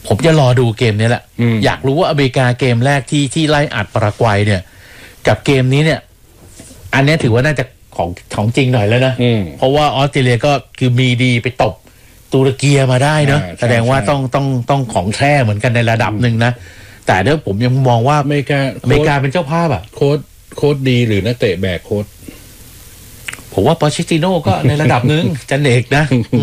ผมจะรอดูเกมนี้แหละอยากรู้ว่าอเมริกาเกมแรกที่ไล่อัดปารากวัยเนี่ยกับเกมนี้เนี่ยอันนี้ถือว่าน่าจะของจริงหน่อยแล้วนะเพราะว่าออสเตรเลียก็คือมีดีไปตบตุรกีมาได้เนอะแสดงว่าต้องของแท้เหมือนกันในระดับหนึ่งนะแต่ถ้าผมยังมองว่าอเมริกาเป็นเจ้าภาพอะโค้ชดีหรือนักเตะแบกโค้ชผมว่าปอเชตติโน่ก็ในระดับหนึ่งจันเอกนะ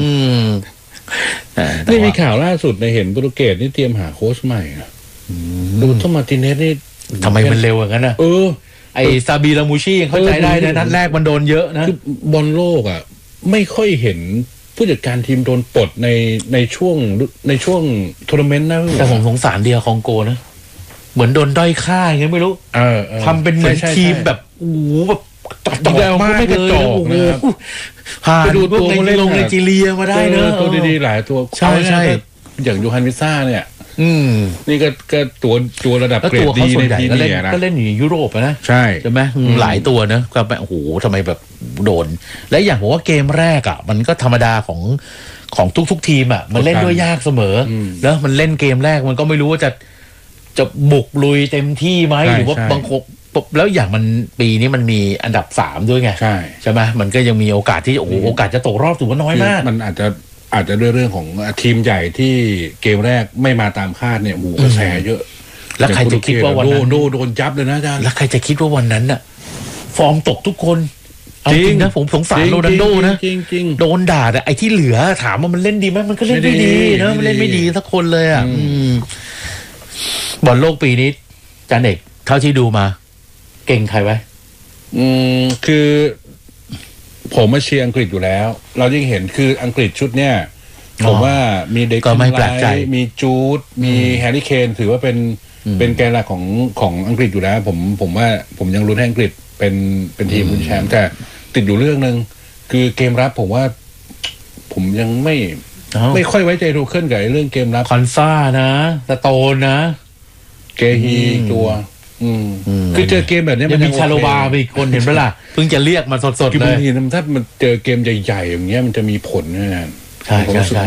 นี่มีข่าวล่าสุดในเห็นโปรตุเกสนี่เตรียมหาโค้ชใหม่ดูโทมาร์ติเนสนี่ทำไมมันเร็วอย่างนั้นนะไอซาบีลามูชี่ยังเข้าใจได้นะนัดแรกมันโดนเยอะนะบอลโลกอ่ะไม่ค่อยเห็นผู้จัดการทีมโดนปลดในช่วงทัวร์นาเมนต์นะแต่ผมสงสารเดียคองโกนะเหมือนโดนด้อยค่าอย่างเงี้ยไม่รู้ทำเป็นเหมือนทีมแบบโอ้โหแบบจอกมากเลยผ่านดูตัวในลงไนจีเรียมาได้เนอะตัวดีๆหลายตัวใช่อย่างยูฮันวิซ่าเนี่ยนี่ก็ตัวระดับเกรดดีในทีมเนี่ยนะก็เล่นอยู่ยุโรปนะใช่ไหมหลายตัวนะก็แบบโอ้โหทำไมแบบโดนและอย่างผมว่าเกมแรกอ่ะมันก็ธรรมดาของทุกทีมอ่ะมันเล่นด้วยยากเสมอแล้วมันเล่นเกมแรกมันก็ไม่รู้ว่าจะบุกลุยเต็มที่ไหมหรือว่าบางคนแล้วอย่างมันปีนี้มันมีอันดับ3ด้วยไงใช่ไหมมันก็ยังมีโอกาสที่โอกาสจะตกรอบถือว่าน้อยมากมันอาจจะด้วยเรื่องของทีมใหญ่ที่เกมแรกไม่มาตามคาดเนี่ยหมู่กระแสเยอะแล้วใครจะคิดว่าวันนั้นโดนจับเลยนะอาจารย์แล้วใครจะคิดว่าวันนั้นน่ะฟอร์มตกทุกคนจริงนะผมสงสารโรนัลโดนะโดนด่าแต่ไอ้ที่เหลือถามว่ามันเล่นดีไหมมันก็เล่นไม่ดีนะมันเล่นไม่ดีสักคนเลยอ่ะบอลโลกปีนี้จานเอกเท่าที่ดูมาเก่งใครไว้คือผมมาเชียร์อังกฤษอยู่แล้วเรายิ่งเห็นคืออังกฤษชุดเนี้ยผมว่ามีเด็กก็ไม่แปลกใจมีจูดมีแฮร์รี่เคนถือว่าเป็นแกนหลักของอังกฤษอยู่แล้วผมว่าผมยังลุ้นให้อังกฤษเป็นทีมลุ้นแชมป์แต่ติดอยู่เรื่องนึงคือเกมรับผมว่าผมยังไม่ค่อยไว้ใจดูเคลื่อนกับเรื่องเกมรับคอนซ่านะสโตนนะเกฮีตัวคือเจอเกมแบบนี้มันมีชาโลบาอีกคนเห็นไหมล่ะเพิ่งจะเรียกมาสดๆเลยบางทีถ้ามันเจอเกมใหญ่ๆอย่างเงี้ยมันจะมีผลนะใช่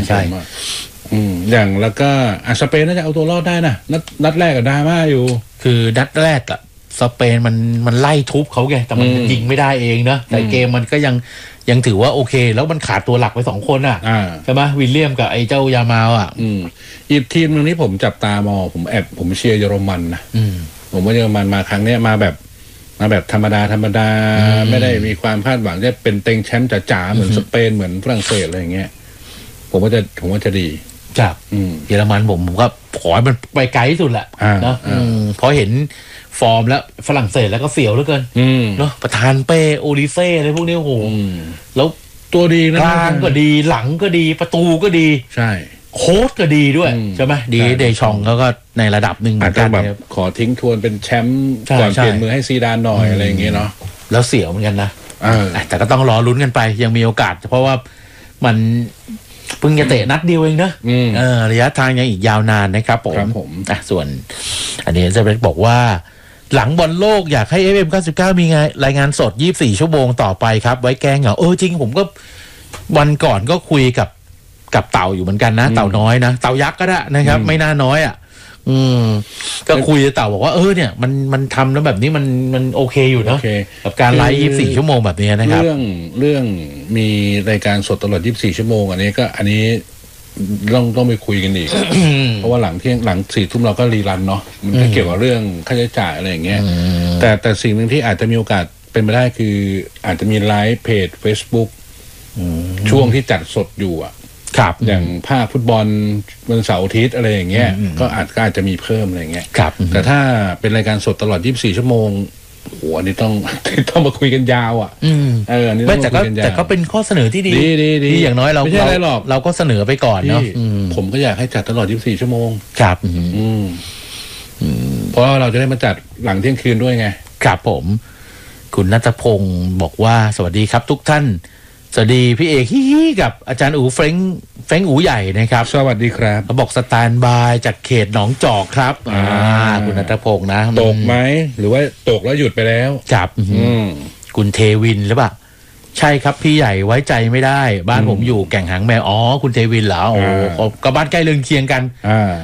อย่างแล้วก็สเปนน่าจะเอาตัวรอดได้นะนัดแรกกับดราม่าอยู่คือนัดแรกอะสเปนมันไล่ทุบเขาไงแต่มันยิงไม่ได้เองนะแต่เกมมันก็ยังถือว่าโอเคแล้วมันขาดตัวหลักไป2คนอ่ะใช่ไหมวิลเลียมกับไอ้เจ้ายามาลอ่ะอีกทีมนึงที่ผมจับตามองผมเชียร์เยอรมันนะผมว่าเยอรมันมาครั้งนี้มาแบบธรรมดาไม่ได้มีความคาดหวังจะเป็นเต็งแชมป์จ๋าเหมือนสเปนเหมือนฝรั่งเศสอะไรอย่างเงี้ยผมว่าจะดีครับเยอรมันผมก็ขอให้มันไปไกลที่สุดแหละนะเพราะเห็นฟอร์มแล้วฝรั่งเศสแล้วก็เสียวเหลือเกินเนาะประธานเป้โอลิเซ่อะไรพวกนี้โอ้โหแล้วตัวดีนะกลางก็ดีหลังก็ดีประตูก็ดีใช่โค้ชก็ดีด้วยใช่ไหมดีเดชองเขาก็ในระดับหนึ่งเหมือนกันแบบขอทิ้งทวนเป็นแชมป์ก่อนเปลี่ยนมือให้ซีดานหน่อยอะไรอย่างเงี้ยเนาะแล้วเสียวเหมือนกันนะแต่ก็ต้องรอลุ้นกันไปยังมีโอกาสเพราะว่ามันเพิ่งจะเตะนัดเดียวเองนะระยะทางยังอีกยาวนานนะครับผมส่วนอันนี้เซเบรกบอกว่าหลังบอลโลกอยากให้ FM 99มีรายงานสด24ชั่วโมงต่อไปครับไว้แก้เหงาจริงผมก็วันก่อนก็คุยกับเต่าอยู่เหมือนกันนะเต่าน้อยนะเต่ายักษ์ก็ได้นะครับไม่น่าน้อยอ่ะก็คุยกับเต่าบอกว่าเนี่ยมันทำแล้วแบบนี้มันโอเคอยู่เนาะกับการไลฟ์24ชั่วโมงแบบนี้นะครับเรื่องมีรายการสดตลอด24ชั่วโมงอันนี้ต้องไปคุยกันอีก เพราะว่าหลัง4 ทุ่มเราก็รีรันเนาะมันก็เกี่ยวกับเรื่องค่าใช้จ่ายอะไรอย่างเงี้ยแต่สิ่งหนึ่งที่อาจจะมีโอกาสเป็นไปได้คืออาจจะมีไลฟ์เพจ Facebook ช่วงที่จัดสดอยู่อ่ะอย่างภาคฟุตบอลวันเสาร์อาทิตย์อะไรอย่างเงี้ยก็อาจจะมีเพิ่มอะไรเงี้ยแต่ถ้าเป็นรายการสดตลอด24ชั่วโมงโหอันนี้ต้องมาคุยกันยาวอ่ะอันนี้แต่ก็เป็นข้อเสนอที่ดีอย่างน้อยเราก็เสนอไปก่อนเนาะผมก็อยากให้จัดตลอด24ชั่วโมงครับเพราะเราจะได้มาจัดหลังเที่ยงคืนด้วยไงครับผมคุณณัฐพงศ์บอกว่าสวัสดีครับทุกท่านสวัสดีพี่เอกกับอาจารย์อู๋เฟรงอู๋ใหญ่นะครับสวัสดีครับเขาบอกสแตนบายจากเขตหนองจอกครับคุณณัฐพงศ์นะตกไหมหรือว่าตกแล้วหยุดไปแล้วครับคุณเทวินหรือเปล่าใช่ครับพี่ใหญ่ไว้ใจไม่ได้บ้านผมอยู่แก่งหางแมวคุณเทวินเหรอก็บ้านใกล้เรือนเคียงกัน